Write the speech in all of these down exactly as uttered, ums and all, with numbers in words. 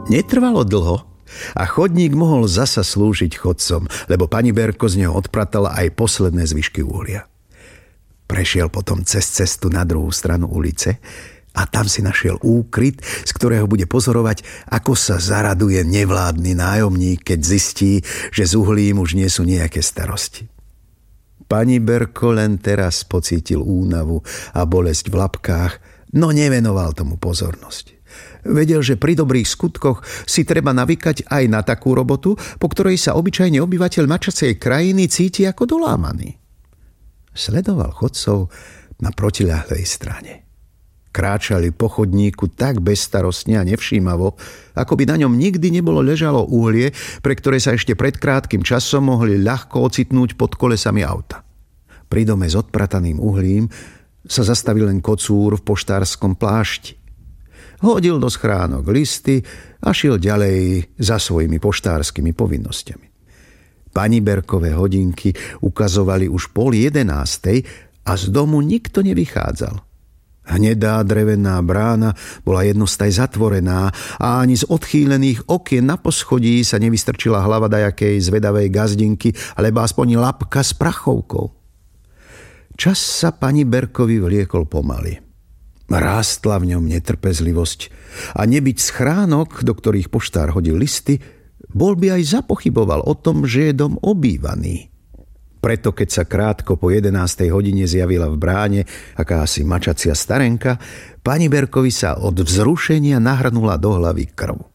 Netrvalo dlho a chodník mohol zasa slúžiť chodcom, lebo pani Berko z neho odpratala aj posledné zvyšky uhlia. Prešiel potom cez cestu na druhú stranu ulice a tam si našiel úkryt, z ktorého bude pozorovať, ako sa zaraduje nevládny nájomník, keď zistí, že s uhlím už nie sú nejaké starosti. Pani Berko len teraz pocítil únavu a bolesť v labkách, no nevenoval tomu pozornosť. Vedel, že pri dobrých skutkoch si treba navykať aj na takú robotu, po ktorej sa obyčajne obyvateľ mačacej krajiny cíti ako dolámaný. Sledoval chodcov na protiľahlej strane. Kráčali po chodníku tak bezstarostne a nevšímavo, ako by na ňom nikdy nebolo ležalo uhlie, pre ktoré sa ešte pred krátkym časom mohli ľahko ocitnúť pod kolesami auta. Pri dome s odprataným uhlím sa zastavil len kocúr v poštárskom plášti. Hodil do schránok listy a šiel ďalej za svojimi poštárskymi povinnosťami. Pani Berkové hodinky ukazovali už pol jedenástej a z domu nikto nevychádzal. Hnedá drevená brána bola jednostaj zatvorená a ani z odchýlených okien na poschodí sa nevystrčila hlava dajakej zvedavej gazdinky alebo aspoň labka s prachovkou. Čas sa pani Berkovi vliekol pomaly. Rástla v ňom netrpezlivosť a nebyť schránok, do ktorých poštár hodil listy, bol by aj zapochyboval o tom, že je dom obývaný. Preto keď sa krátko po jedenástej hodine zjavila v bráne akási mačacia starenka, pani Berkovi sa od vzrušenia nahrnula do hlavy krv.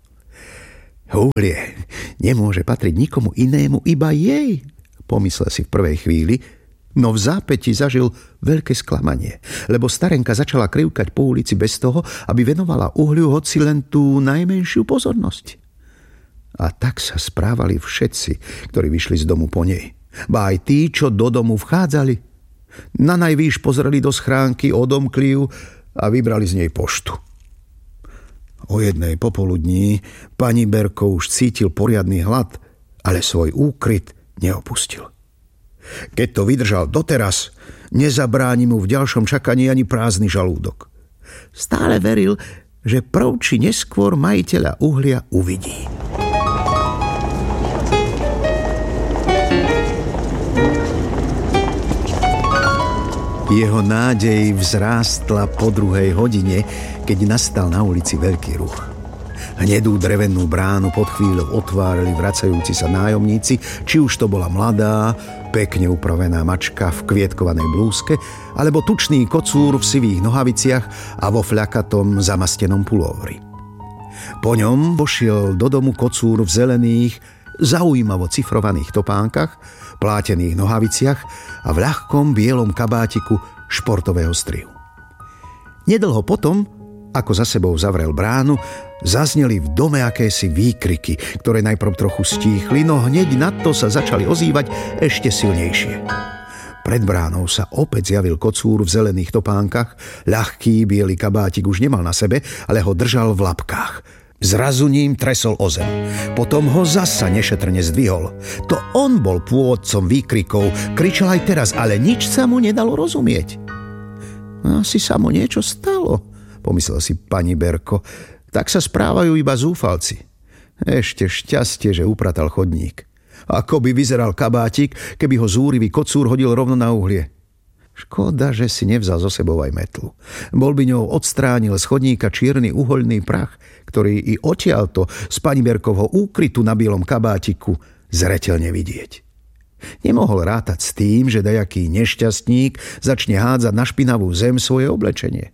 Uhlie nemôže patriť nikomu inému, iba jej, pomyslel si v prvej chvíli, no v zápäti zažil veľké sklamanie, lebo starenka začala krivkať po ulici bez toho, aby venovala uhliu hoci len tú najmenšiu pozornosť. A tak sa správali všetci, ktorí vyšli z domu po nej. Ba aj tí, čo do domu vchádzali. Na najvýš pozreli do schránky, odomkli ju a vybrali z nej poštu. O jednej popoludní pani Berko už cítil poriadny hlad, ale svoj úkryt neopustil. Keď to vydržal doteraz, nezabráni mu v ďalšom čakaní ani prázdny žalúdok. Stále veril, že prv či neskôr majiteľa uhlia uvidí. Jeho nádej vzrástla po druhej hodine, keď nastal na ulici veľký ruch. Hnedú drevenú bránu pod chvíľou otvárali vracajúci sa nájomníci, či už to bola mladá, pekne upravená mačka v kvietkovanej blúzke, alebo tučný kocúr v sivých nohaviciach a vo fľakatom zamastenom pulóvri. Po ňom vošiel do domu kocúr v zelených, zaujímavo cifrovaných topánkach, plátených nohaviciach a v ľahkom bielom kabátiku športového strihu. Nedlho potom, ako za sebou zavrel bránu, zazneli v dome akési výkriky, ktoré najprv trochu stíchli, no hneď na to sa začali ozývať ešte silnejšie. Pred bránou sa opäť zjavil kocúr v zelených topánkach, ľahký biely kabátik už nemal na sebe, ale ho držal v labkách. Zrazu ním tresol o zem. Potom ho zasa nešetrne zdvihol. To on bol pôvodcom výkrikov, kričal aj teraz, ale nič sa mu nedalo rozumieť. Asi sa mu niečo stalo, pomyslel si pani Berko. Tak sa správajú iba zúfalci. Ešte šťastie, že upratal chodník. Ako by vyzeral kabátik, keby ho zúrivý kocúr hodil rovno na uhlie. Škoda, že si nevzal so sebou aj metlu. Bol by ňou odstránil z chodníka čierny uhoľný prach, ktorý i odtiaľto z pani Berkovho úkrytu na bielom kabátiku zreteľne vidieť. Nemohol rátať s tým, že dajaký nešťastník začne hádzať na špinavú zem svoje oblečenie.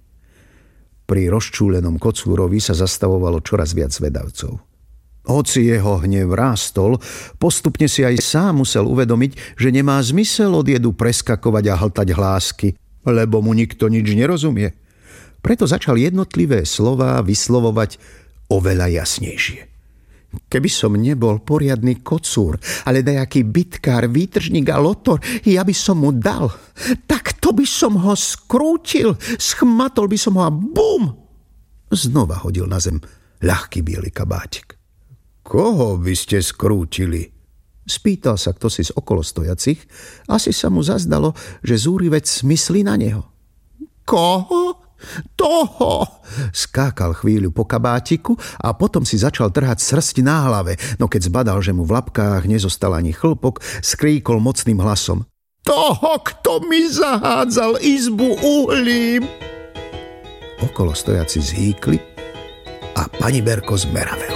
Pri rozčúlenom kocúrovi sa zastavovalo čoraz viac zvedavcov. Hoci jeho hnev rástol, postupne si aj sám musel uvedomiť, že nemá zmysel od jedu preskakovať a hltať hlásky, lebo mu nikto nič nerozumie. Preto začal jednotlivé slová vyslovovať oveľa jasnejšie. Keby som nebol poriadny kocúr, ale dajaký bitkár, výtržník a lotor, ja by som mu dal. Tak to by som ho skrútil, schmatol by som ho a bum! Znova hodil na zem ľahký biely kabátik. Koho by ste skrútili? Spýtal sa kto si z okolostojacich. Asi sa mu zazdalo, že zúrivec myslí na neho. Koho? Toho! Skákal chvíľu po kabátiku a potom si začal trhať srsť na hlave, no keď zbadal, že mu v labkách nezostal ani chlpok, skríkol mocným hlasom. Toho, kto mi zahádzal izbu uhlím! Okolo stojaci zhýkli a pani Berko zmeravel.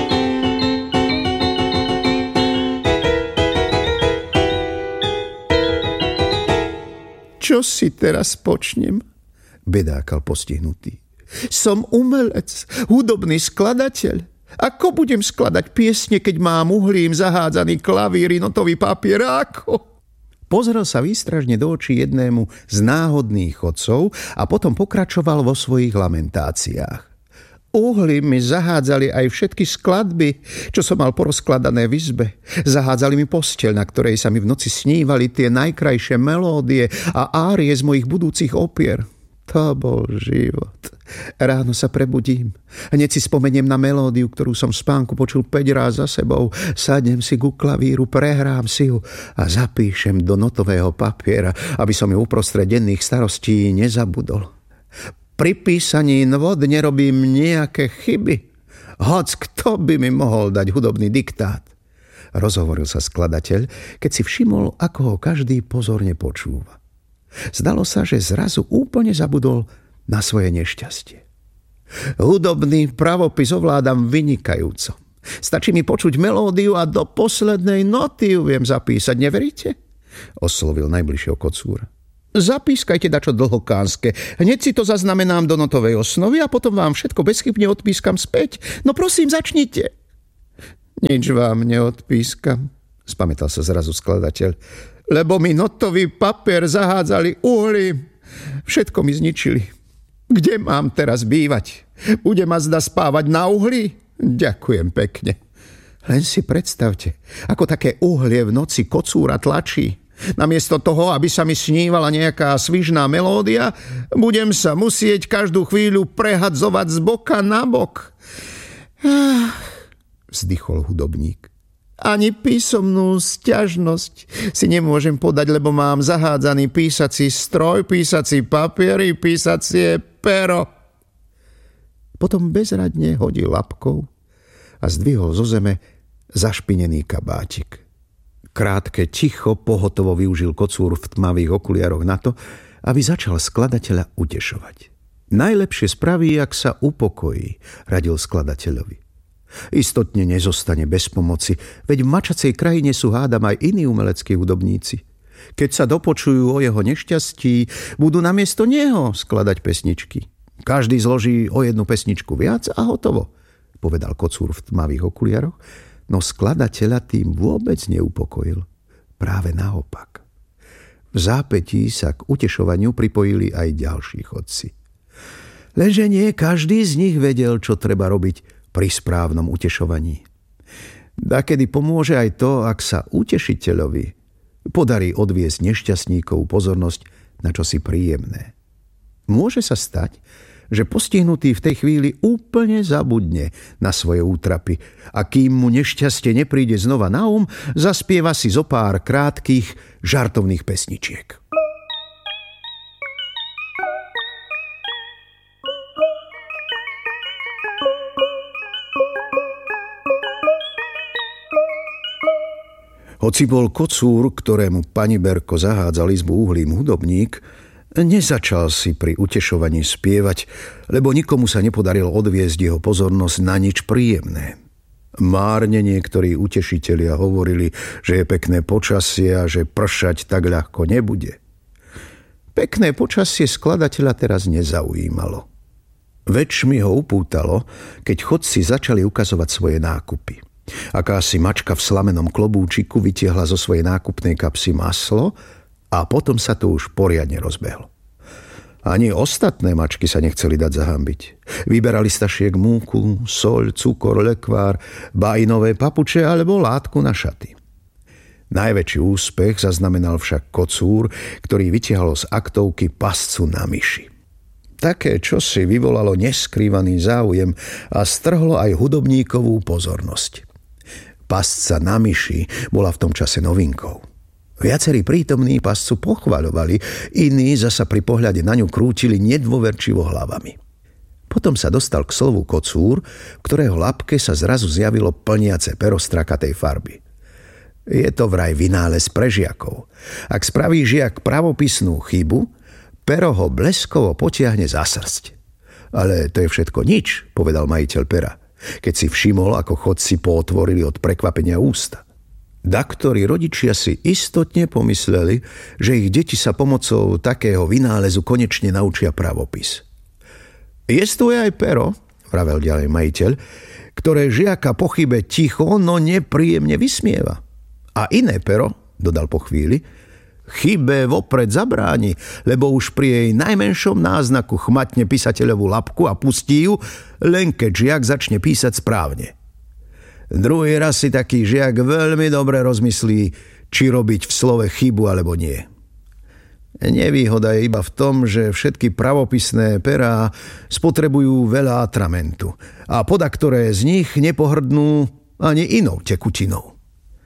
Čo si teraz počnem? Bedákal postihnutý. Som umelec, hudobný skladateľ. Ako budem skladať piesne, keď mám uhlím zahádzaný klavír, notový papier? Ako? Pozrel sa výstražne do očí jednému z náhodných chodcov a potom pokračoval vo svojich lamentáciách. Uhlím mi zahádzali aj všetky skladby, čo som mal porozkladané v izbe. Zahádzali mi posteľ, na ktorej sa mi v noci snívali tie najkrajšie melódie a árie z mojich budúcich opier. To bol život. Ráno sa prebudím. Hneď si spomeniem na melódiu, ktorú som v spánku počul päť ráz za sebou. Sadnem si ku klavíru, prehrám si ju a zapíšem do notového papiera, aby som ju uprostred denných starostí nezabudol. Pri písaní nôd nerobím nejaké chyby. Hoc kto by mi mohol dať hudobný diktát? Rozhovoril sa skladateľ, keď si všimol, ako ho každý pozorne počúva. Zdalo sa, že zrazu úplne zabudol na svoje nešťastie. Hudobný pravopis ovládam vynikajúco. Stačí mi počuť melódiu a do poslednej noty ju viem zapísať, neveríte? Oslovil najbližšieho kocúra. Zapískajte dačo dlhokánske. Hneď si to zaznamenám do notovej osnovy a potom vám všetko bezchybne odpískam späť. No prosím, začnite. Nič vám neodpískam, spamätal sa zrazu skladateľ, lebo mi notový papier zahádzali uhlím. Všetko mi zničili. Kde mám teraz bývať? Bude ma zda spávať na uhli? Ďakujem pekne. Len si predstavte, ako také uhlie v noci kocúra tlačí. Namiesto toho, aby sa mi snívala nejaká svižná melódia, budem sa musieť každú chvíľu prehadzovať z boka na bok. Ah, vzdychol hudobník. Ani písomnú sťažnosť si nemôžem podať, lebo mám zahádzaný písací stroj, písací papier i písacie pero. Potom bezradne hodil labkou a zdvihol zo zeme zašpinený kabátik. Krátke ticho pohotovo využil kocúr v tmavých okuliaroch na to, aby začal skladateľa utešovať. Najlepšie spraví, ak sa upokojí, radil skladateľovi. Istotne nezostane bez pomoci, veď v mačacej krajine sú hádam aj iní umeleckí hudobníci. Keď sa dopočujú o jeho nešťastí, budú namiesto neho skladať pesničky. Každý zloží o jednu pesničku viac a hotovo, povedal kocúr v tmavých okuliaroch, no skladateľa tým vôbec neupokojil. Práve naopak. V zápätí sa k utešovaniu pripojili aj ďalší chodci. Lenže nie každý z nich vedel, čo treba robiť pri správnom utešovaní. Dakedy pomôže aj to, ak sa utešiteľovi podarí odviesť nešťastníkovú pozornosť na čosi príjemné. Môže sa stať, že postihnutý v tej chvíli úplne zabudne na svoje útrapy a kým mu nešťastie nepríde znova na um, zaspieva si zo pár krátkych žartovných pesničiek. Hoci bol kocúr, ktorému pani Berko zahádzal izbu uhlím hudobník, nezačal si pri utešovaní spievať, lebo nikomu sa nepodarilo odviesť jeho pozornosť na nič príjemné. Márne niektorí utešitelia hovorili, že je pekné počasie a že pršať tak ľahko nebude. Pekné počasie skladateľa teraz nezaujímalo. Väčšmi ho upútalo, keď chodci začali ukazovať svoje nákupy. Akási mačka v slamenom klobúčiku vytiahla zo svojej nákupnej kapsy maslo a potom sa to už poriadne rozbehlo. Ani ostatné mačky sa nechceli dať zahambiť. Vyberali z tašiek múku, soľ, cukor, lekvár, bajnové papuče alebo látku na šaty. Najväčší úspech zaznamenal však kocúr, ktorý vytiahol z aktovky pascu na myši. Také čosi vyvolalo neskrývaný záujem a strhlo aj hudobníkovú pozornosť. Pasca na myši bola v tom čase novinkou. Viacerí prítomní pascu pochvaľovali, iní zasa pri pohľade na ňu krútili nedôverčivo hlavami. Potom sa dostal k slovu kocúr, v ktorého labke sa zrazu zjavilo plniace pero strakatej farby. Je to vraj vynález pre žiakov. Ak spraví žiak pravopisnú chybu, pero ho bleskovo potiahne za srsť. Ale to je všetko nič, povedal majiteľ pera, keď si všimol, ako chodci pootvorili od prekvapenia ústa. Daktori rodičia si istotne pomysleli, že ich deti sa pomocou takého vynálezu konečne naučia pravopis. Jestuje aj pero, vravel ďalej majiteľ, ktoré žiaka po chybe ticho, no nepríjemne vysmieva. A iné pero, dodal po chvíli, chybe vopred zabráni, lebo už pri jej najmenšom náznaku chmatne písateľovú labku a pustí ju, len keď žiak začne písať správne. Druhý raz si taký žiak veľmi dobre rozmyslí, či robiť v slove chybu alebo nie. Nevýhoda je iba v tom, že všetky pravopisné perá spotrebujú veľa atramentu a podaktoré z nich nepohrdnú ani inou tekutinou.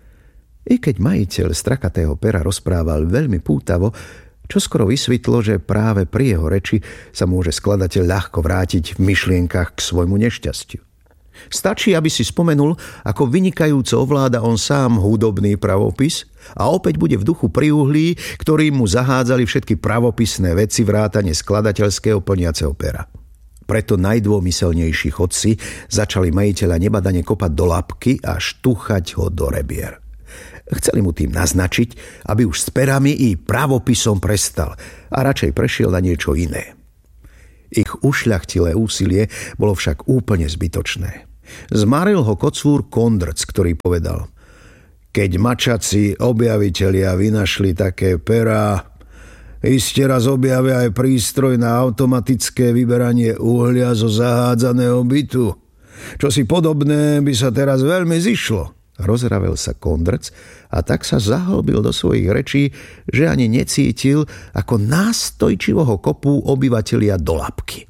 I keď majiteľ strakatého pera rozprával veľmi pútavo, čoskoro vysvetlo, že práve pri jeho reči sa môže skladateľ ľahko vrátiť v myšlienkach k svojmu nešťastiu. Stačí, aby si spomenul, ako vynikajúco ovláda on sám hudobný pravopis a opäť bude v duchu pri uhlí, ktorým mu zahádzali všetky pravopisné veci vrátane skladateľského plniaceho pera. Preto najdômyselnejší chodci začali majiteľa nebadane kopať do labky a štuchať ho do rebier. Chceli mu tým naznačiť, aby už s perami i pravopisom prestal a radšej prešiel na niečo iné. Ich ušľachtilé úsilie bolo však úplne zbytočné. Zmaril ho kocúr Kondrc, ktorý povedal: keď mačaci objavitelia vynašli také perá, iste raz objavia aj prístroj na automatické vyberanie uhlia zo zahádzaného bytu. Čosi podobné by sa teraz veľmi zišlo. Rozravel sa Kondrc a tak sa zahlbil do svojich rečí, že ani necítil, ako nástojčivo ho kopú obyvatelia do labky.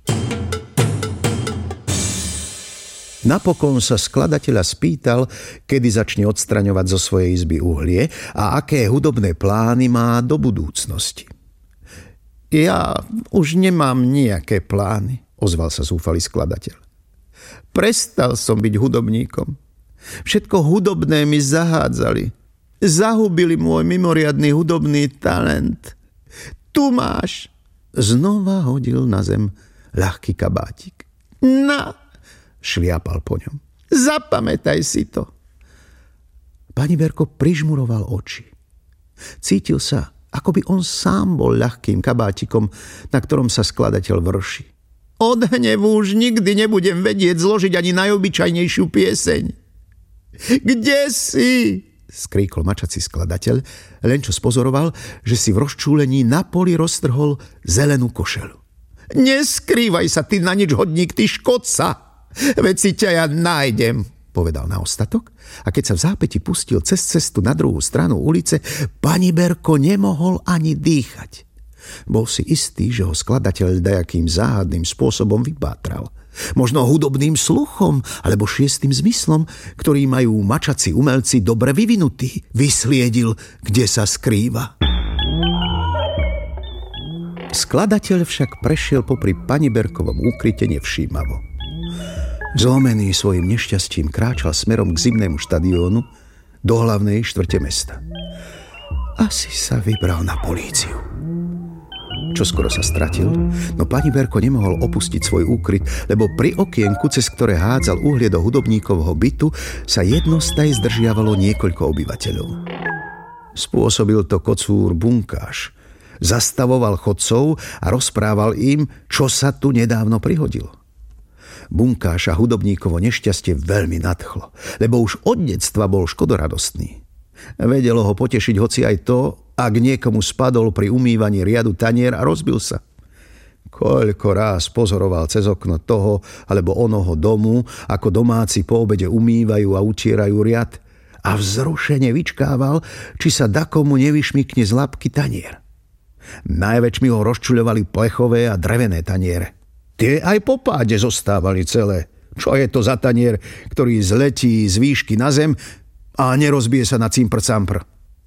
Napokon sa skladateľa spýtal, kedy začne odstraňovať zo svojej izby uhlie a aké hudobné plány má do budúcnosti. Ja už nemám nejaké plány, ozval sa zúfalý skladateľ. Prestal som byť hudobníkom. Všetko hudobné mi zahádzali. Zahubili môj mimoriadny hudobný talent. Tu máš. Znova hodil na zem ľahký kabátik. Na, šliapal po ňom. Zapamätaj si to. Paniberko prižmuroval oči. Cítil sa, ako by on sám bol ľahkým kabátikom, na ktorom sa skladateľ vrši. Od hnevu už nikdy nebudem vedieť zložiť ani najobyčajnejšiu pieseň. Kde si? Skríkol mačací skladateľ, len čo spozoroval, že si v rozčúlení na poli roztrhol zelenú košelu. Neskrývaj sa, ty na nič hodník, ty škodca! Veď si ťa ja nájdem, povedal na ostatok, a keď sa v zápäti pustil cez cestu na druhú stranu ulice, Paniberko nemohol ani dýchať. Bol si istý, že ho skladateľ dajakým záhadným spôsobom vypátral. Možno hudobným sluchom alebo šiestým zmyslom, ktorý majú mačací umelci dobre vyvinutý, vysliedil, kde sa skrýva. Skladateľ však prešiel popri Paniberkovom úkryte nevšímavo. Zlomený svojim nešťastím kráčal smerom k zimnému štadiónu do hlavnej štvrte mesta. Asi sa vybral na políciu. Čoskoro sa stratil, no Paniberko nemohol opustiť svoj úkryt, lebo pri okienku, cez ktoré hádzal uhlie do hudobníkovho bytu, sa jednostaj zdržiavalo niekoľko obyvateľov. Spôsobil to kocúr Bunkáš. Zastavoval chodcov a rozprával im, čo sa tu nedávno prihodilo. Bunkáša hudobníkovo nešťastie veľmi nadchlo, lebo už od detstva bol škodoradostný. Vedelo ho potešiť hoci aj to, ak niekomu spadol pri umývaní riadu tanier a rozbil sa. Koľko ráz pozoroval cez okno toho alebo onoho domu, ako domáci po obede umývajú a utierajú riad, a vzrušene vyčkával, či sa dakomu nevyšmykne z labky tanier. Najväčšmi ho rozčuľovali plechové a drevené taniere. Tie aj po páde zostávali celé. Čo je to za tanier, ktorý zletí z výšky na zem a nerozbije sa na cimpr-campr?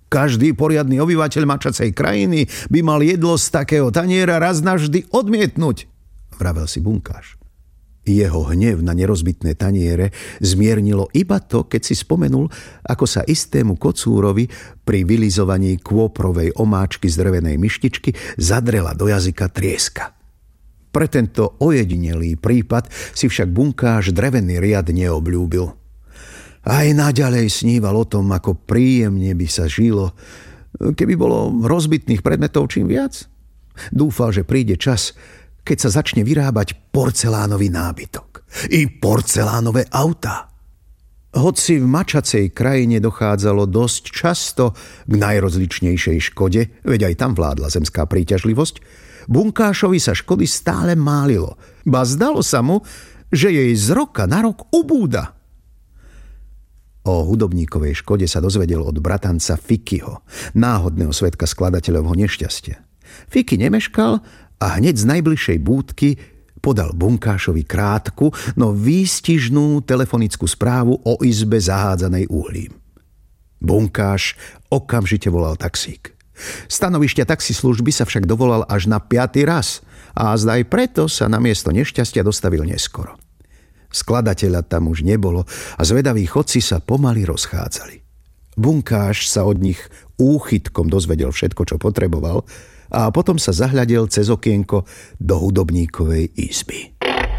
Každý poriadny obyvateľ mačacej krajiny by mal jedlo z takého taniera raz navždy odmietnúť, vravel si bunkáš. Jeho hnev na nerozbitné taniere zmiernilo iba to, keď si spomenul, ako sa istému kocúrovi pri vylizovaní kôprovej omáčky z drevenej myštičky zadrela do jazyka trieska. Pre tento ojedinelý prípad si však bunkáš drevený riad neobľúbil. Aj naďalej sníval o tom, ako príjemne by sa žilo, keby bolo rozbitných predmetov čím viac. Dúfal, že príde čas, keď sa začne vyrábať porcelánový nábytok. I porcelánové autá. Hoci v mačacej krajine dochádzalo dosť často k najrozličnejšej škode, veď aj tam vládla zemská príťažlivosť, bunkášovi sa škody stále málilo. Ba zdalo sa mu, že jej z roka na rok ubúda. O hudobníkovej škode sa dozvedel od bratanca Fikyho, náhodného svedka skladateľovho nešťastia. Fiky nemeškal a hneď z najbližšej búdky podal bunkášovi krátku, no výstižnú telefonickú správu o izbe zahádzanej uhlím. Bunkáš okamžite volal taxík. Stanovišťa taxislužby sa však dovolal až na piaty raz a zdaj preto sa na miesto nešťastia dostavil neskoro. Skladateľa tam už nebolo a zvedaví chodci sa pomaly rozchádzali. Bunkáš sa od nich úchytkom dozvedel všetko, čo potreboval, a potom sa zahľadel cez okienko do hudobníkovej izby.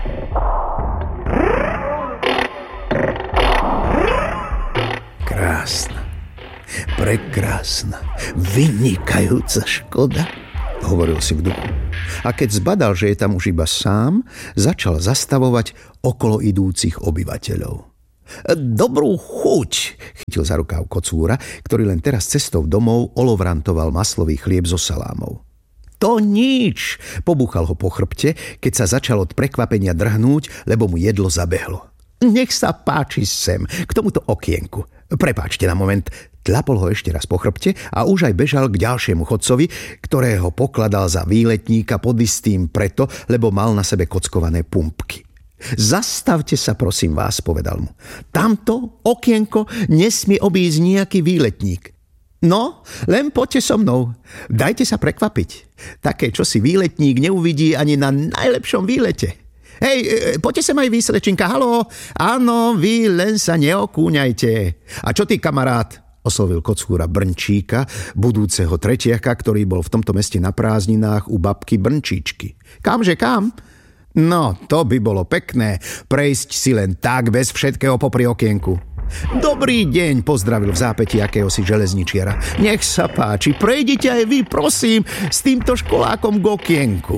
Krásna, prekrásna, vynikajúca škoda, hovoril si v duchu. A keď zbadal, že je tam už iba sám, začal zastavovať okolo idúcich obyvateľov. Dobrú chuť, chytil za rukáv kocúra, ktorý len teraz cestou domov olovrantoval maslový chlieb so salámou. To nič, pobúchal ho po chrbte, keď sa začal od prekvapenia drhnúť, lebo mu jedlo zabehlo. Nech sa páči sem, k tomuto okienku. Prepáčte na moment, tlapol ho ešte raz po chrbte a už aj bežal k ďalšiemu chodcovi, ktorého pokladal za výletníka pod istým preto, lebo mal na sebe kockované pumpky. Zastavte sa, prosím vás, povedal mu. Tamto okienko nesmie obísť nejaký výletník. No, len poďte so mnou. Dajte sa prekvapiť. Také, čo si výletník neuvidí ani na najlepšom výlete. Hej, poďte sem aj vy, slečinka, haló. Áno, vy len sa neokúňajte. A čo ty, kamarát? Oslovil kocúra Brnčíka, budúceho tretiaka, ktorý bol v tomto meste na prázdninách u babky Brnčíčky. Kamže kam? No, to by bolo pekné, prejsť si len tak bez všetkého popri okienku. Dobrý deň, pozdravil v zápäti akéhosi železničiara. Nech sa páči, prejdite aj vy, prosím, s týmto školákom k okienku.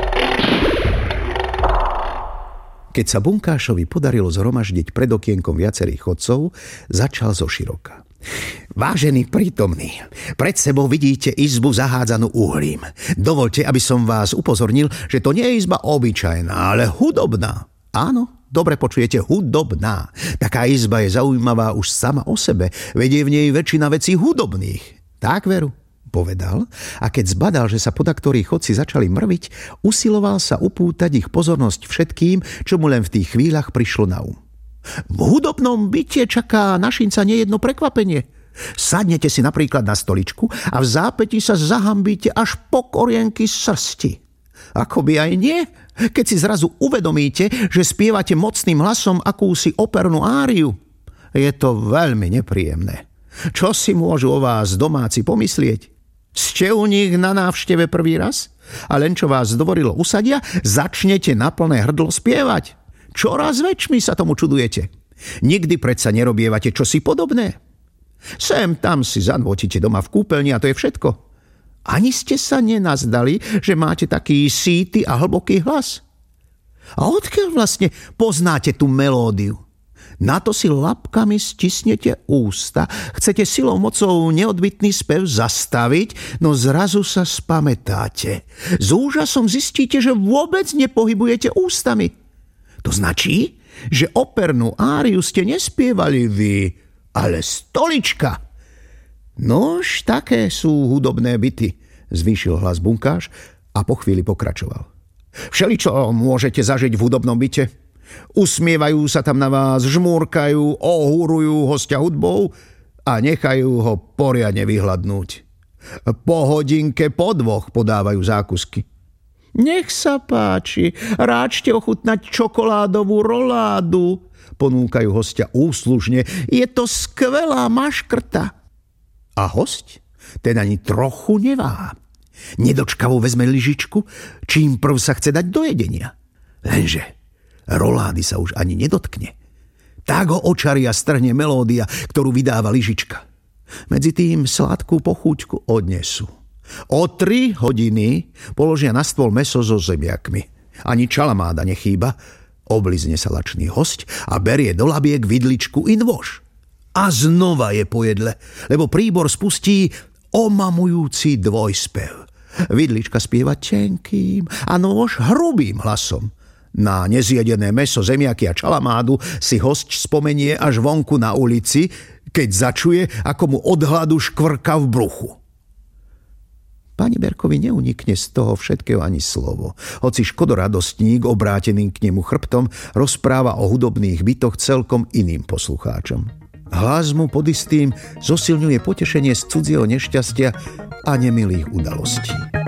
Keď sa bunkášovi podarilo zhromaždiť pred okienkom viacerých chodcov, začal zoširoka. Vážený prítomný, pred sebou vidíte izbu zahádzanú uhlím. Dovoľte, aby som vás upozornil, že to nie je izba obyčajná, ale hudobná. Áno, dobre počujete, hudobná. Taká izba je zaujímavá už sama o sebe, veď je v nej väčšina vecí hudobných. Tak veru, povedal, a keď zbadal, že sa podaktorí chodci začali mrviť, usiloval sa upútať ich pozornosť všetkým, čo mu len v tých chvíľach prišlo na um. V hudobnom byte čaká našinca nejedno prekvapenie. Sadnete si napríklad na stoličku a v zápäti sa zahambíte až po korienky srsti. Akoby aj nie, keď si zrazu uvedomíte, že spievate mocným hlasom akúsi opernú áriu. Je to veľmi nepríjemné. Čo si môžu o vás domáci pomyslieť? Ste u nich na návšteve prvý raz? A len čo vás dovolilo usadia, začnete na plné hrdlo spievať. Čoraz väčšmi sa tomu čudujete. Nikdy predsa nerobievate čosi podobné. Sem tam si zanvotíte doma v kúpeľni a to je všetko. Ani ste sa nenazdali, že máte taký síty a hlboký hlas. A odkiaľ vlastne poznáte tú melódiu? Na to si labkami stisnete ústa, chcete silou mocou neodbytný spev zastaviť, no zrazu sa spamätáte. S úžasom zistíte, že vôbec nepohybujete ústami. To značí, že opernú áriu ste nespievali vy, ale stolička. Nož, také sú hudobné byty, zvýšil hlas bunkáš a po chvíli pokračoval. Všeličo môžete zažiť v hudobnom byte. Usmievajú sa tam na vás, žmúrkajú, ohúrujú hostia hudbou a a nechajú ho poriadne vyhladnúť. Po hodinke, po dvoch podávajú zákusky. Nech sa páči, ráčte ochutnať čokoládovú roládu, ponúkajú hostia úslužne. Je to skvelá maškrta. A hosť ten ani trochu neváha. Nedočkavo vezme lyžičku, čím prv sa chce dať do jedenia. Lenže rolády sa už ani nedotkne. Tak ho očarí a strhne melódia, ktorú vydáva lyžička. Medzi tým sladkú pochúťku odnesú. O tri hodiny položia na stôl mäso so zemiakmi. Ani čalamáda nechýba. Oblizne sa lačný hosť a berie do labiek vidličku i nôž. A znova je po jedle, lebo príbor spustí omamujúci dvojspev. Vidlička spieva tenkým a nôž hrubým hlasom. Na nezjedené mäso, zemiaky a čalamádu si hosť spomenie až vonku na ulici, keď začuje, ako mu od hladu škvrka v bruchu. Pani Berkovi neunikne z toho všetkého ani slovo, hoci škodoradostník, obrátený k nemu chrbtom, rozpráva o hudobných bytoch celkom iným poslucháčom. Hlas mu pod istým zosilňuje potešenie z cudzieho nešťastia a nemilých udalostí.